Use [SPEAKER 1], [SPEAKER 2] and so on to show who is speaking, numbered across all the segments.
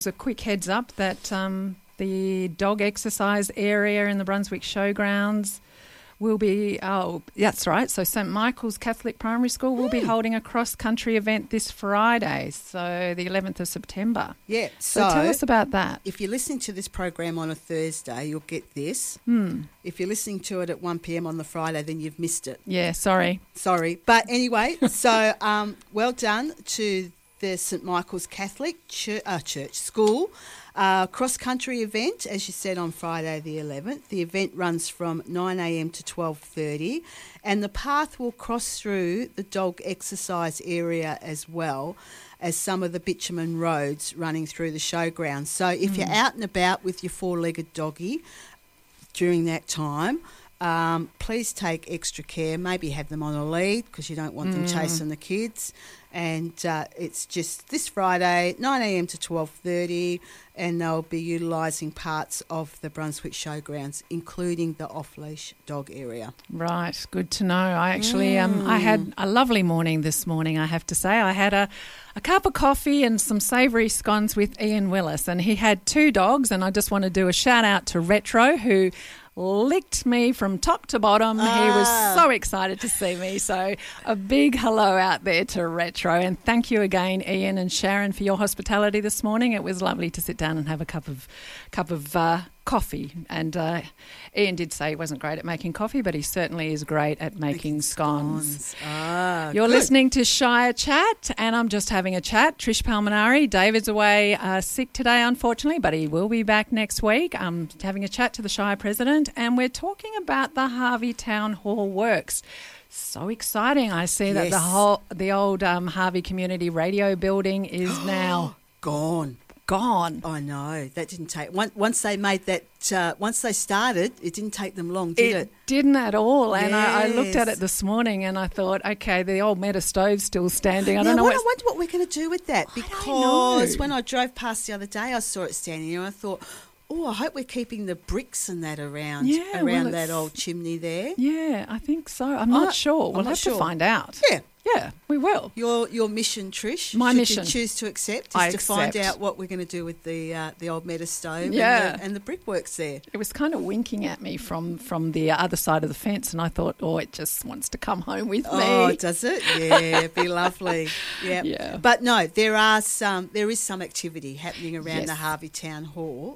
[SPEAKER 1] A quick heads up that the dog exercise area in the Brunswick Showgrounds will be, that's right, so St Michael's Catholic Primary School will be holding a cross-country event this Friday, so the 11th of September.
[SPEAKER 2] Yeah.
[SPEAKER 1] So tell us about that.
[SPEAKER 2] If you're listening to this program on a Thursday, you'll get this. If you're listening to it at 1 p.m. on the Friday, then you've missed it.
[SPEAKER 1] Yeah, sorry.
[SPEAKER 2] But anyway, so well done to the St Michael's Catholic Church School cross-country event, as you said, on Friday the 11th. The event runs from 9 a.m. to 12:30, and the path will cross through the dog exercise area as well as some of the bitumen roads running through the showgrounds. So if you're out and about with your four-legged doggy during that time, please take extra care. Maybe have them on a lead because you don't want them chasing the kids. And it's just this Friday, 9 a.m. to 12:30, and they'll be utilising parts of the Brunswick Showgrounds, including the off-leash dog area.
[SPEAKER 1] Right, good to know. I actually, I had a lovely morning this morning, I have to say. I had a cup of coffee and some savoury scones with Ian Willis, and he had two dogs, and I just want to do a shout-out to Retro, who licked me from top to bottom. He was so excited to see me. So a big hello out there to Retro, and thank you again, Ian and Sharon, for your hospitality this morning. It was lovely to sit down and have a cup of coffee. And Ian did say he wasn't great at making coffee, but he certainly is great at making scones. You're listening to Shire Chat, and I'm just having a chat. Trish Palminari, David's away sick today, unfortunately, but he will be back next week. I'm having a chat to the Shire President, and we're talking about the Harvey Town Hall works. So exciting. I see that the old Harvey Community Radio building is now
[SPEAKER 2] gone. I know. That didn't take once they made that. Once they started, it didn't take them long, did it?
[SPEAKER 1] Didn't at all. And I looked at it this morning and I thought, okay, the old Meta stove's still standing. I wonder
[SPEAKER 2] what we're going to do with that, because when I drove past the other day, I saw it standing there and I thought, I hope we're keeping the bricks and that around that old chimney there.
[SPEAKER 1] Yeah, I think so. I'm not sure. We'll have to find out. Yeah, we will.
[SPEAKER 2] Your mission, Trish,
[SPEAKER 1] my mission,
[SPEAKER 2] you choose to accept, is to find out what we're going to do with the old Meta stove and the brickworks there.
[SPEAKER 1] It was kind of winking at me from the other side of the fence, and I thought, it just wants to come home with me.
[SPEAKER 2] Oh, does it? Yeah, it'd be lovely. Yeah. But no, there is some activity happening around the Harvey Town Hall.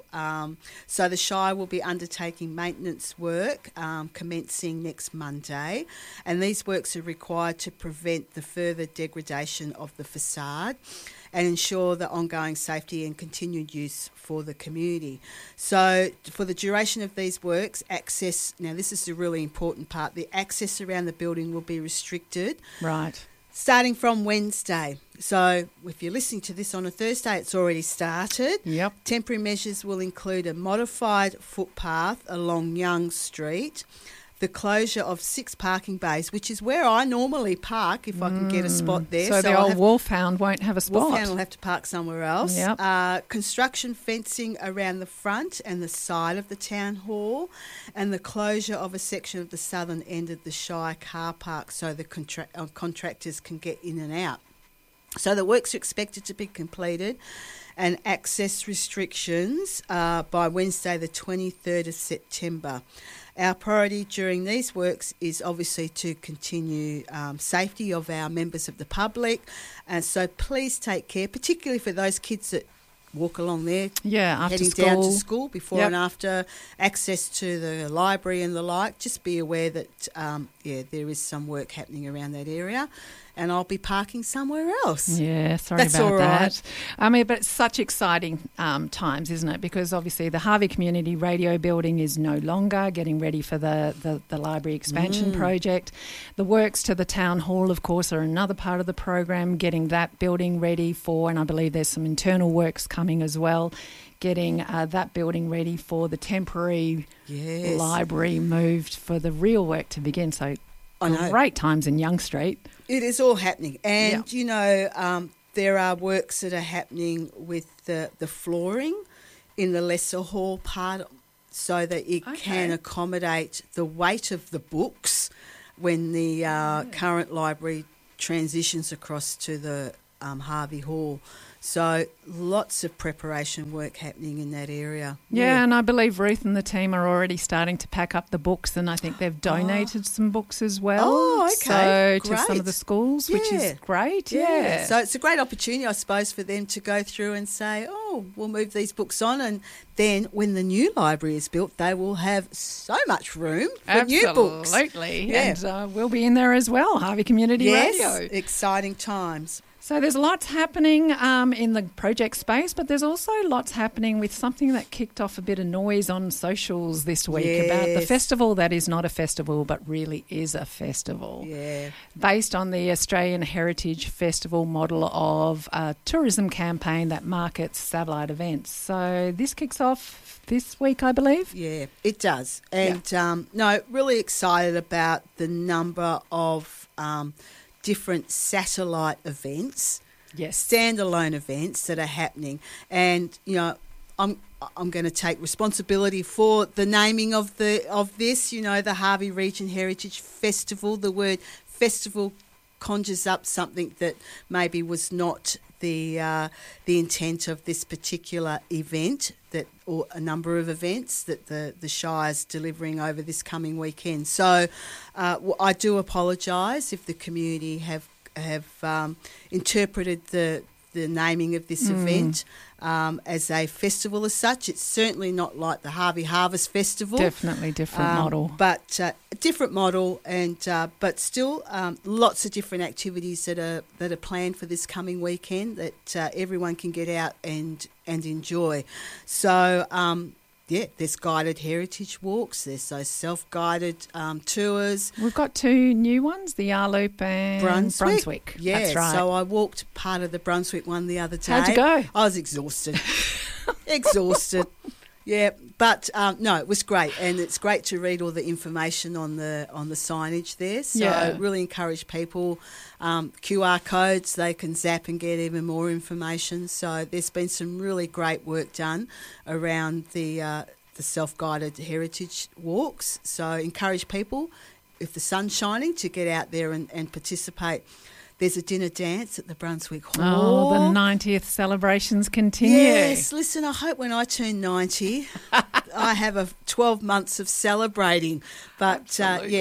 [SPEAKER 2] So the Shire will be undertaking maintenance work commencing next Monday, and these works are required to prevent the further degradation of the facade and ensure the ongoing safety and continued use for the community. So for the duration of these works, access, now this is the really important part, the access around the building will be restricted.
[SPEAKER 1] Right.
[SPEAKER 2] Starting from Wednesday. So if you're listening to this on a Thursday, it's already started.
[SPEAKER 1] Yep.
[SPEAKER 2] Temporary measures will include a modified footpath along Young Street, the closure of 6 parking bays, which is where I normally park if I can get a spot there.
[SPEAKER 1] So the old Wolfhound won't have a spot.
[SPEAKER 2] Wolfhound will have to park somewhere else.
[SPEAKER 1] Yep.
[SPEAKER 2] Construction fencing around the front and the side of the town hall, and the closure of a section of the southern end of the Shire car park so the contractors can get in and out. So the works are expected to be completed and access restrictions by Wednesday the 23rd of September. Our priority during these works is obviously to continue safety of our members of the public, and so please take care, particularly for those kids that walk along there,
[SPEAKER 1] after
[SPEAKER 2] heading
[SPEAKER 1] school.
[SPEAKER 2] down to school before and after, access to the library and the like. Just be aware that there is some work happening around that area, and I'll be parking somewhere else.
[SPEAKER 1] Yeah, sorry
[SPEAKER 2] That's
[SPEAKER 1] about
[SPEAKER 2] all
[SPEAKER 1] that.
[SPEAKER 2] Right.
[SPEAKER 1] I mean, but it's such exciting times, isn't it? Because obviously the Harvey Community Radio building is no longer, getting ready for the library expansion project. The works to the town hall, of course, are another part of the program, getting that building ready for, and I believe there's some internal works coming as well, getting that building ready for the temporary library moved for the real work to begin. So great times in Young Street.
[SPEAKER 2] It is all happening. And, there are works that are happening with the flooring in the lesser hall part so that it can accommodate the weight of the books when the current library transitions across to the Harvey Hall. So lots of preparation work happening in that area.
[SPEAKER 1] Yeah, and I believe Ruth and the team are already starting to pack up the books, and I think they've donated some books as well.
[SPEAKER 2] Oh, okay.
[SPEAKER 1] So to some of the schools, which is great. Yeah.
[SPEAKER 2] So it's a great opportunity, I suppose, for them to go through and say, we'll move these books on, and then when the new library is built, they will have so much room for new books.
[SPEAKER 1] Absolutely. And we'll be in there as well, Harvey Community Radio.
[SPEAKER 2] Exciting times.
[SPEAKER 1] So there's lots happening in the project space, but there's also lots happening with something that kicked off a bit of noise on socials this week about the festival that is not a festival but really is a festival.
[SPEAKER 2] Yeah.
[SPEAKER 1] Based on the Australian Heritage Festival model of a tourism campaign that markets satellite events. So this kicks off this week, I believe.
[SPEAKER 2] Yeah, it does. And really excited about the number of different satellite events, standalone events that are happening. And, I'm going to take responsibility for the naming of this, the Harvey Region Heritage Festival. The word festival conjures up something that maybe was not the intent of this particular event, or a number of events that the Shire's delivering over this coming weekend. So I do apologise if the community have interpreted the naming of this event as a festival as such. It's certainly not like the Harvey Harvest Festival.
[SPEAKER 1] Definitely different model.
[SPEAKER 2] But a different model, and but still lots of different activities that are planned for this coming weekend that everyone can get out and enjoy. So there's guided heritage walks, there's those self-guided tours.
[SPEAKER 1] We've got two new ones, the Yarloop and Brunswick.
[SPEAKER 2] Yeah,
[SPEAKER 1] that's right.
[SPEAKER 2] So I walked part of the Brunswick one the other day.
[SPEAKER 1] How'd you go?
[SPEAKER 2] I was exhausted. Yeah, but no, it was great, and it's great to read all the information on the signage there. So I really encourage people, QR codes, they can zap and get even more information. So there's been some really great work done around the self-guided heritage walks. So encourage people, if the sun's shining, to get out there and participate. There's a dinner dance at the Brunswick Hall.
[SPEAKER 1] Oh, the 90th celebrations continue.
[SPEAKER 2] Yes, listen, I hope when I turn 90, I have 12 months of celebrating. But,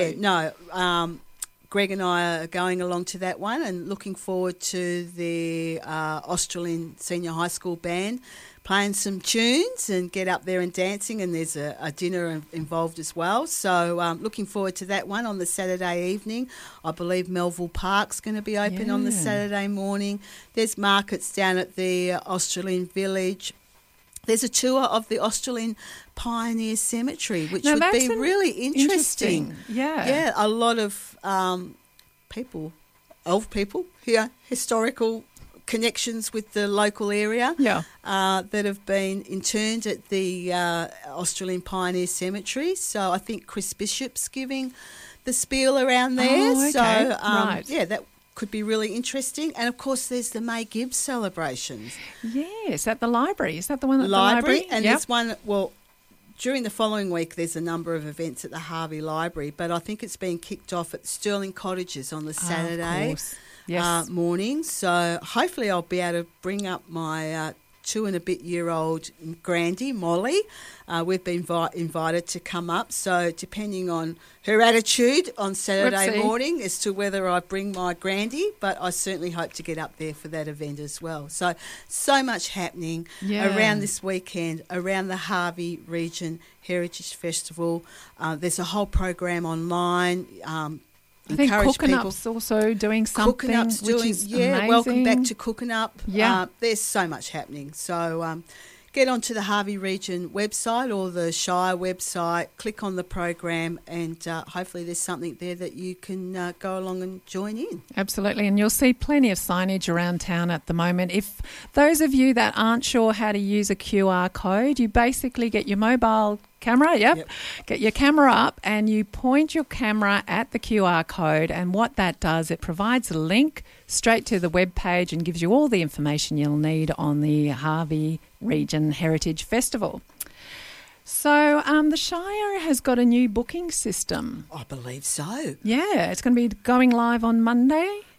[SPEAKER 2] Greg and I are going along to that one and looking forward to the Australian Senior High School band playing some tunes and get up there and dancing, and there's a dinner involved as well. So looking forward to that one on the Saturday evening. I believe Melville Park's going to be open on the Saturday morning. There's markets down at the Australian Village. There's a tour of the Australian Pioneer Cemetery, which would be really interesting. Yeah, a lot of old people here, historical connections with the local area that have been interned at the Australian Pioneer Cemetery. So I think Chris Bishop's giving the spiel around there.
[SPEAKER 1] Oh, okay.
[SPEAKER 2] So, that could be really interesting. And, of course, there's the May Gibbs celebrations.
[SPEAKER 1] Yes, at the library. Is that the one at the
[SPEAKER 2] library? And there's one, during the following week there's a number of events at the Harvey Library, but I think it's being kicked off at Stirling Cottages on the Saturday morning. So hopefully I'll be able to bring up my 2-and-a-bit-year-old Grandy, Molly. We've been invited to come up. So depending on her attitude on Saturday morning as to whether I bring my Grandy, but I certainly hope to get up there for that event as well. So much happening around this weekend, around the Harvey Region Heritage Festival. There's a whole program online.
[SPEAKER 1] I think Cooking Up's also doing something,
[SPEAKER 2] Cooking Up's
[SPEAKER 1] which is amazing.
[SPEAKER 2] Welcome back to Cooking Up. There's so much happening. So get onto the Harvey Region website or the Shire website, click on the program, and hopefully there's something there that you can go along and join in.
[SPEAKER 1] Absolutely, and you'll see plenty of signage around town at the moment. If those of you that aren't sure how to use a QR code, you basically get your mobile camera, get your camera up and you point your camera at the QR code, and what that does, it provides a link straight to the web page and gives you all the information you'll need on the Harvey Region Heritage Festival. So the Shire has got a new booking system.
[SPEAKER 2] I believe so.
[SPEAKER 1] Yeah, it's going to be going live on Monday.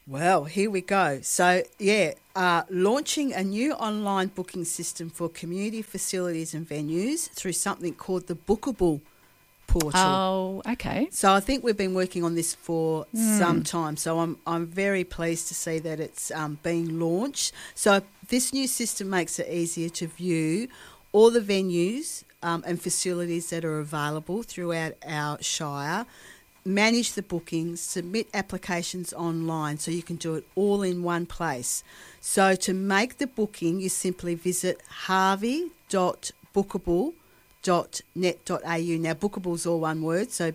[SPEAKER 2] Well, here we go. So, launching a new online booking system for community facilities and venues through something called the Bookable portal.
[SPEAKER 1] Oh, okay.
[SPEAKER 2] So I think we've been working on this for some time. So I'm very pleased to see that it's being launched. So this new system makes it easier to view all the venues and facilities that are available throughout our shire, manage the bookings, submit applications online, so you can do it all in one place. So to make the booking, you simply visit harvey.bookable.net.au. Now, Bookable's all one word, so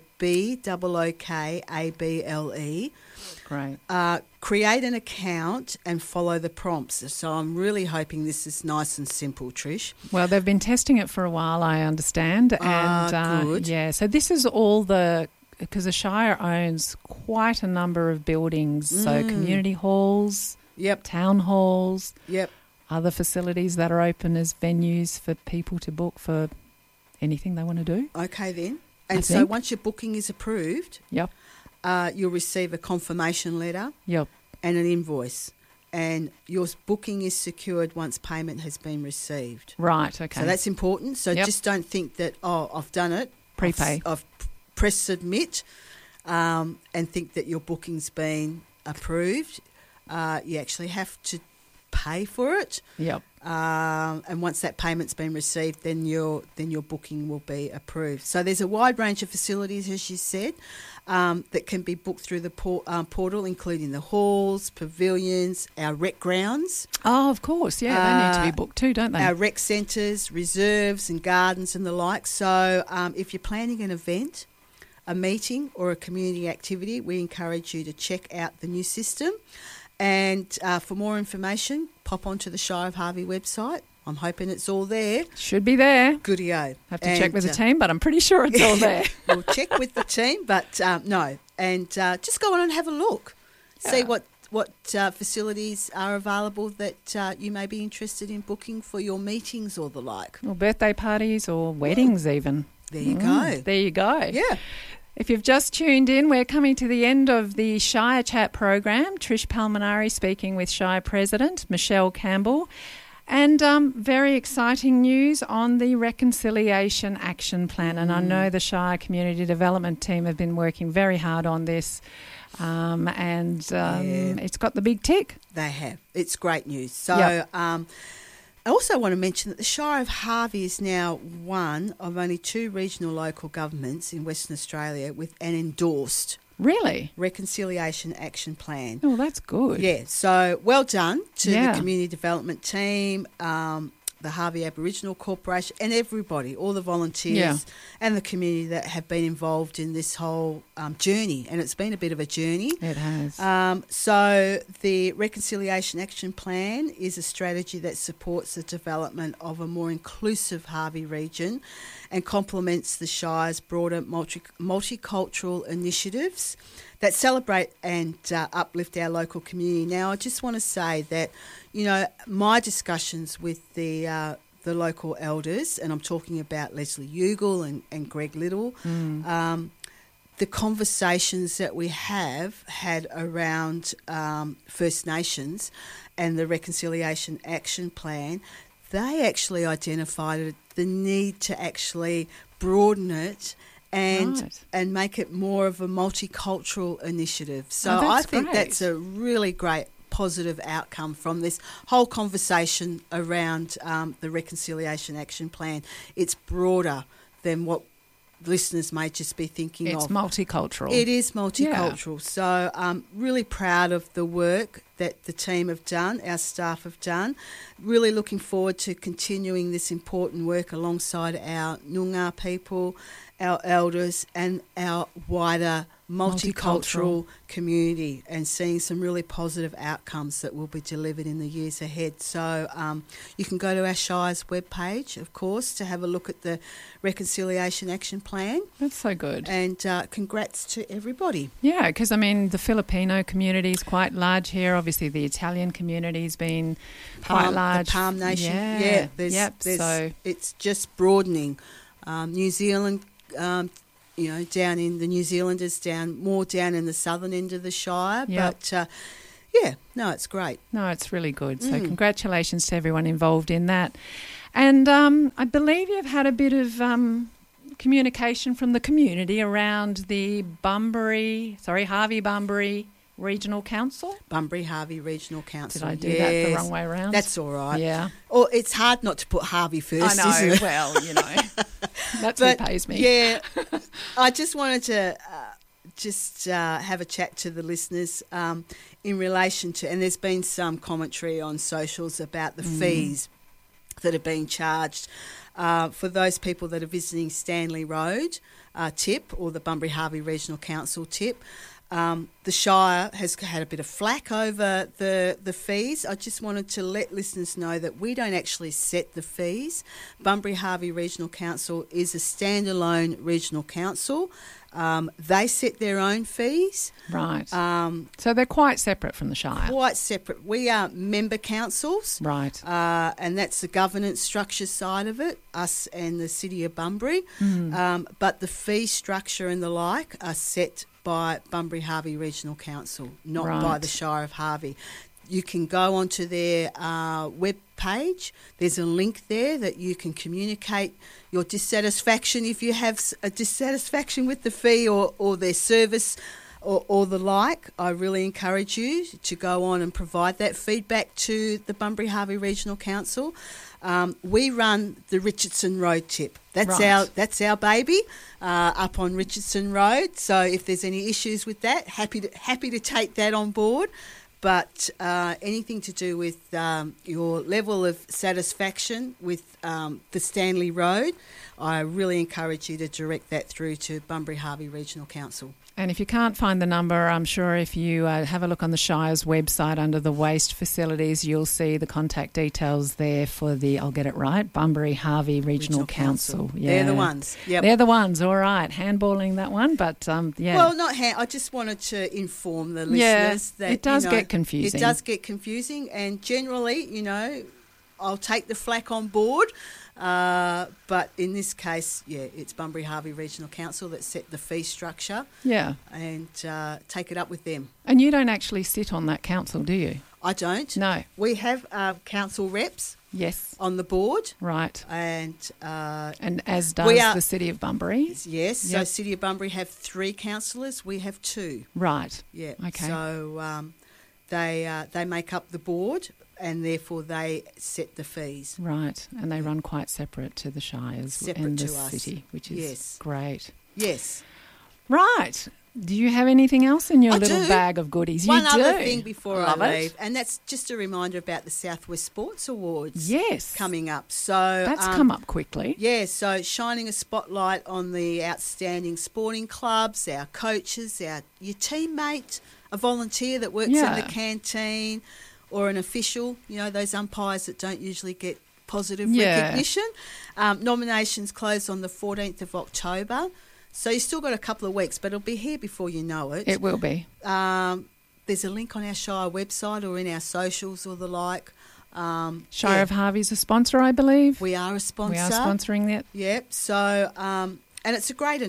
[SPEAKER 2] BOOKABLE.
[SPEAKER 1] Great.
[SPEAKER 2] Create an account and follow the prompts. So I'm really hoping this is nice and simple, Trish.
[SPEAKER 1] Well, they've been testing it for a while, I understand. And
[SPEAKER 2] good.
[SPEAKER 1] Yeah, so this is all because the Shire owns quite a number of buildings, so community halls, town halls, other facilities that are open as venues for people to book for anything they want to do.
[SPEAKER 2] Okay then. And so once your booking is approved, you'll receive a confirmation letter and an invoice. And your booking is secured once payment has been received.
[SPEAKER 1] Right, okay.
[SPEAKER 2] So that's important. So just don't think that, I've done it.
[SPEAKER 1] Prepay.
[SPEAKER 2] I've pressed submit and think that your booking's been approved. You actually have to pay for it. And once that payment's been received, then your booking will be approved. So there's a wide range of facilities, as you said, that can be booked through the portal, including the halls, pavilions, our rec grounds.
[SPEAKER 1] Oh, of course, they need to be booked too, don't they?
[SPEAKER 2] Our rec centres, reserves and gardens and the like. So if you're planning an event, a meeting or a community activity, we encourage you to check out the new system. And for more information, pop onto the Shire of Harvey website. I'm hoping it's all there.
[SPEAKER 1] Should be there.
[SPEAKER 2] Goodie-o.
[SPEAKER 1] Have to check with the team, but I'm pretty sure it's all there.
[SPEAKER 2] We'll check with the team, but no. And just go on and have a look. See what facilities are available that you may be interested in booking for your meetings or the like.
[SPEAKER 1] Or birthday parties or weddings even.
[SPEAKER 2] There you go.
[SPEAKER 1] There you go.
[SPEAKER 2] Yeah.
[SPEAKER 1] If you've just tuned in, we're coming to the end of the Shire Chat program. Trish Palminari speaking with Shire President Michelle Campbell. And very exciting news on the Reconciliation Action Plan. And I know the Shire Community Development team have been working very hard on this. It's got the big tick.
[SPEAKER 2] They have. It's great news. So I also want to mention that the Shire of Harvey is now one of only 2 regional local governments in Western Australia with an endorsed Reconciliation Action Plan.
[SPEAKER 1] Oh, that's good.
[SPEAKER 2] Yeah, so well done to the community development team, the Harvey Aboriginal Corporation and everybody, all the volunteers and the community that have been involved in this whole journey. And it's been a bit of a journey.
[SPEAKER 1] It has.
[SPEAKER 2] So the Reconciliation Action Plan is a strategy that supports the development of a more inclusive Harvey region and complements the Shire's broader multicultural initiatives that celebrate and uplift our local community. Now, I just want to say that, my discussions with the local elders, and I'm talking about Leslie Ugle and Greg Little, the conversations that we have had around First Nations and the Reconciliation Action Plan, they actually identified the need to actually broaden it and make it more of a multicultural initiative. So I think that's a really great positive outcome from this whole conversation around the Reconciliation Action Plan. It's broader than what listeners may just be thinking of.
[SPEAKER 1] It's multicultural.
[SPEAKER 2] It is multicultural. Yeah. So I'm really proud of the work that the team have done, our staff have done. Really looking forward to continuing this important work alongside our Noongar people, our elders and our wider multicultural community and seeing some really positive outcomes that will be delivered in the years ahead. So you can go to our Shire's webpage, of course, to have a look at the Reconciliation Action Plan.
[SPEAKER 1] That's so good.
[SPEAKER 2] And congrats to everybody.
[SPEAKER 1] Yeah, because, the Filipino community is quite large here. Obviously, the Italian community's been quite large.
[SPEAKER 2] The Palm Nation.
[SPEAKER 1] Yeah.
[SPEAKER 2] So it's just broadening. New Zealand, down in the New Zealanders, down in the southern end of the Shire. Yep. But, Yeah, no, it's great.
[SPEAKER 1] No, it's really good. So congratulations to everyone involved in that. And I believe you've had a bit of communication from the community around the Harvey Bunbury Regional Council.
[SPEAKER 2] Bunbury Harvey Regional Council.
[SPEAKER 1] Did I do that the wrong way around?
[SPEAKER 2] That's all right.
[SPEAKER 1] Yeah.
[SPEAKER 2] Or it's hard not to put Harvey first,
[SPEAKER 1] I know.
[SPEAKER 2] isn't it?
[SPEAKER 1] Well, that's who pays me.
[SPEAKER 2] Yeah, I just wanted to have a chat to the listeners in relation to, and there's been some commentary on socials about the fees that are being charged for those people that are visiting Stanley Road tip, or the Bunbury Harvey Regional Council tip. The Shire has had a bit of flack over the fees. I just wanted to let listeners know that we don't actually set the fees. Bunbury Harvey Regional Council is a standalone regional council. They set their own fees.
[SPEAKER 1] Right. So they're quite separate from the Shire.
[SPEAKER 2] Quite separate. We are member councils.
[SPEAKER 1] Right.
[SPEAKER 2] And that's the governance structure side of it, us and the City of Bunbury. But the fee structure and the like are set by Bunbury Harvey Regional Council, not by the Shire of Harvey. You can go onto their web page. There's a link there that you can communicate your dissatisfaction if you have a dissatisfaction with the fee or their service or the like. I really encourage you to go on and provide that feedback to the Bunbury Harvey Regional Council. We run the Richardson Road tip. That's our baby up on Richardson Road. So if there's any issues with that, happy to take that on board. But anything to do with your level of satisfaction with the Stanley Road, I really encourage you to direct that through to Bunbury Harvey Regional Council.
[SPEAKER 1] And if you can't find the number, I'm sure if you have a look on the Shire's website under the waste facilities, you'll see the contact details there for the, I'll get it right, Bunbury Harvey Regional Council. Yeah.
[SPEAKER 2] They're the ones. Yep.
[SPEAKER 1] They're the ones, all right. Handballing that one, but yeah.
[SPEAKER 2] Well, I just wanted to inform the listeners that
[SPEAKER 1] it does get confusing.
[SPEAKER 2] It does get confusing, and generally, I'll take the flack on board. But in this case, it's Bunbury Harvey Regional Council that set the fee structure.
[SPEAKER 1] Yeah.
[SPEAKER 2] And take it up with them.
[SPEAKER 1] And you don't actually sit on that council, do you?
[SPEAKER 2] I don't.
[SPEAKER 1] No.
[SPEAKER 2] We have council reps.
[SPEAKER 1] Yes.
[SPEAKER 2] On the board.
[SPEAKER 1] Right.
[SPEAKER 2] And
[SPEAKER 1] as does the City of Bunbury.
[SPEAKER 2] Yes. Yep. So City of Bunbury have 3 councillors. We have 2.
[SPEAKER 1] Right.
[SPEAKER 2] Yeah.
[SPEAKER 1] Okay.
[SPEAKER 2] So they make up the board, and therefore they set the fees.
[SPEAKER 1] Right, and they run quite separate to the Shires and the City, which is great.
[SPEAKER 2] Yes.
[SPEAKER 1] Right. Do you have anything else in your little bag of goodies?
[SPEAKER 2] One other thing before I leave, and that's just a reminder about the Southwest Sports Awards.
[SPEAKER 1] Yes.
[SPEAKER 2] Coming up. So
[SPEAKER 1] that's come up quickly.
[SPEAKER 2] Yeah, so shining a spotlight on the outstanding sporting clubs, our coaches, your teammate, a volunteer that works in the canteen, or an official, those umpires that don't usually get positive recognition. Nominations close on the 14th of October. So you've still got a couple of weeks, but it'll be here before you know it.
[SPEAKER 1] It will be.
[SPEAKER 2] There's a link on our Shire website or in our socials or the like.
[SPEAKER 1] Shire of Harvey's a sponsor, I believe.
[SPEAKER 2] We are a sponsor.
[SPEAKER 1] We are sponsoring that.
[SPEAKER 2] Yep. So, and it's a great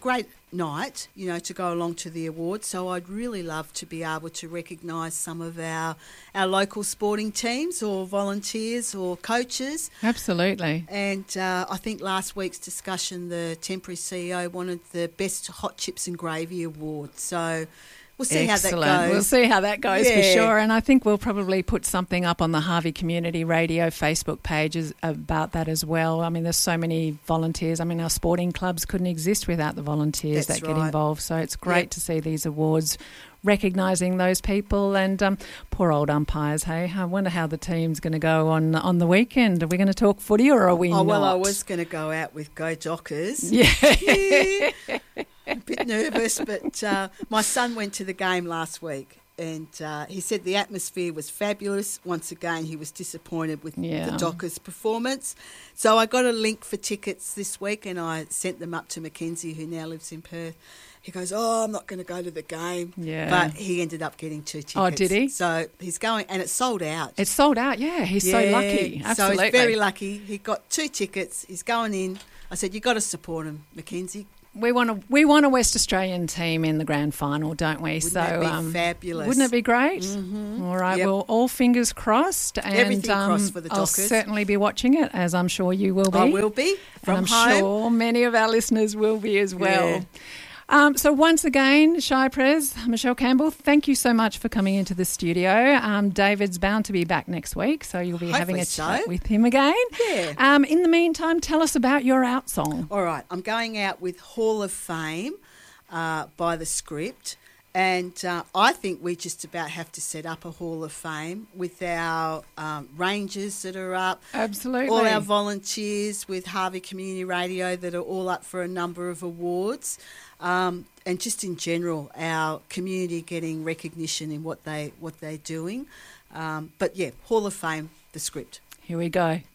[SPEAKER 2] night, to go along to the awards. So I'd really love to be able to recognise some of our local sporting teams or volunteers or coaches.
[SPEAKER 1] Absolutely.
[SPEAKER 2] And I think last week's discussion, the temporary CEO wanted the Best Hot Chips and Gravy Award. So we'll see how that goes.
[SPEAKER 1] We'll see how that goes for sure. And I think we'll probably put something up on the Harvey Community Radio Facebook pages about that as well. I mean, there's so many volunteers. I mean, our sporting clubs couldn't exist without the volunteers that get involved. So it's great to see these awards recognising those people. And poor old umpires, hey? I wonder how the team's going to go on the weekend. Are we going to talk footy or are we not?
[SPEAKER 2] Oh, well, I was going to go out with Go Dockers.
[SPEAKER 1] Yeah.
[SPEAKER 2] A bit nervous, but my son went to the game last week and he said the atmosphere was fabulous. Once again, he was disappointed with the Dockers' performance. So I got a link for tickets this week and I sent them up to Mackenzie, who now lives in Perth. He goes, I'm not going to go to the game.
[SPEAKER 1] Yeah.
[SPEAKER 2] But he ended up getting 2 tickets.
[SPEAKER 1] Oh, did he?
[SPEAKER 2] So he's going, and it's sold out.
[SPEAKER 1] It's sold out, yeah. He's so lucky. Absolutely.
[SPEAKER 2] So he's very lucky. He got 2 tickets. He's going in. I said, you've got to support him, Mackenzie.
[SPEAKER 1] we want a West Australian team in the grand final, don't we?
[SPEAKER 2] Wouldn't that be fabulous?
[SPEAKER 1] Wouldn't it be great? Mm-hmm. All right, well, all fingers crossed. And
[SPEAKER 2] everything crossed for the
[SPEAKER 1] I'll
[SPEAKER 2] Dockers.
[SPEAKER 1] certainly be watching it, as I'm sure you will be.
[SPEAKER 2] I will be from
[SPEAKER 1] and
[SPEAKER 2] home.
[SPEAKER 1] I'm sure many of our listeners will be as well.
[SPEAKER 2] Yeah.
[SPEAKER 1] So once again, Shai Prez, Michelle Campbell, thank you so much for coming into the studio. David's bound to be back next week, so you'll be having a chat with him again.
[SPEAKER 2] Yeah.
[SPEAKER 1] In the meantime, tell us about your out song.
[SPEAKER 2] All right, I'm going out with Hall of Fame by The Script. And I think we just about have to set up a Hall of Fame with our rangers that are up.
[SPEAKER 1] Absolutely.
[SPEAKER 2] All our volunteers with Harvey Community Radio that are all up for a number of awards. And just in general, our community getting recognition in what they're doing. But yeah, Hall of Fame, The Script.
[SPEAKER 1] Here we go.